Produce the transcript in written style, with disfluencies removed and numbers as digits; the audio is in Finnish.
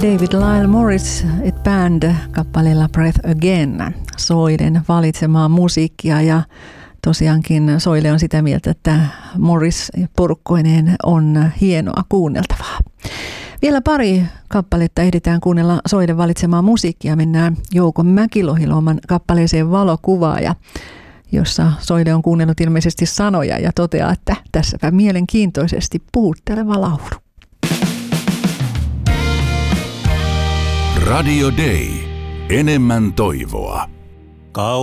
David Lyle Morris Band kappaleella Breath Again, Soilen valitsemaa musiikkia, ja tosiaankin Soile on sitä mieltä, että Morris porukkoineen on hienoa kuunneltavaa. Vielä pari kappaletta ehditään kuunnella Soilen valitsemaa musiikkia. Mennään Jouko Mäkilohiluoman kappaleeseen Valokuvaaja, jossa Soile on kuunnellut ilmeisesti sanoja ja toteaa, että tässäpä mielenkiintoisesti puhutteleva laulu. Radio Day. Enemmän toivoa.